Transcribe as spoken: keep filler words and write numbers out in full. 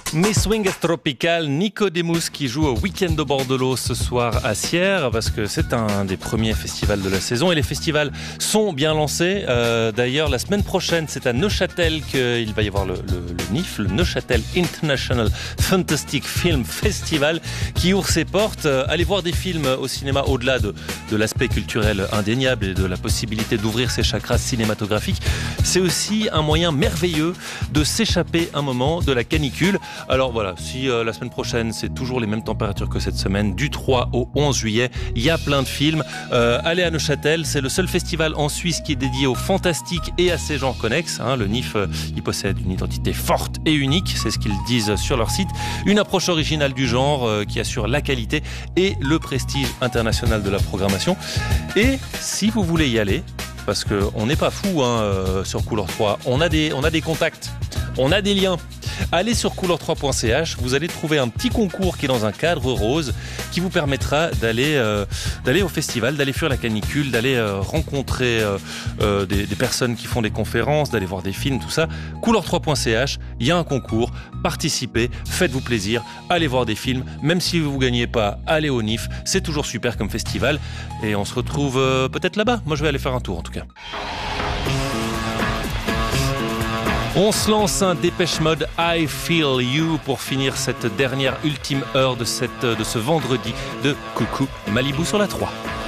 Mes Swing Tropical, Nicodemus qui joue au Week-end de Bordelot ce soir à Sierre parce que c'est un des premiers festivals de la saison et les festivals sont bien lancés. Euh, d'ailleurs, la semaine prochaine, c'est à Neuchâtel qu'il va y avoir le, le, le N I F, le Neuchâtel International Fantastic Film Festival qui ouvre ses portes. Euh, allez voir des films au cinéma au-delà de, de l'aspect culturel indéniable et de la possibilité d'ouvrir ses chakras cinématographiques. C'est aussi un moyen merveilleux de s'échapper un moment de la canicule. Alors voilà, si euh, la semaine prochaine c'est toujours les mêmes températures que cette semaine, du trois au onze juillet, il y a plein de films. Euh, allez à Neuchâtel, c'est le seul festival en Suisse qui est dédié au fantastique et à ses genres connexes. Hein. Le N I F, euh, il possède une identité forte et unique, c'est ce qu'ils disent sur leur site. Une approche originale du genre euh, qui assure la qualité et le prestige international de la programmation. Et si vous voulez y aller, parce qu'on n'est pas fou hein, euh, sur Couleur trois, on a des, on a des contacts, on a des liens. Allez sur couleur trois point c h, vous allez trouver un petit concours qui est dans un cadre rose qui vous permettra d'aller euh, d'aller au festival, d'aller fuir la canicule, d'aller euh, rencontrer euh, euh, des, des personnes qui font des conférences, d'aller voir des films, tout ça. couleur trois point c h, il y a un concours, participez, faites-vous plaisir, allez voir des films, même si vous ne gagnez pas, allez au N I F, c'est toujours super comme festival et on se retrouve euh, peut-être là-bas. Moi je vais aller faire un tour en tout cas. On se lance un Dépêche Mode I Feel You pour finir cette dernière ultime heure de, cette, de ce vendredi de Coucou Malibu sur la trois.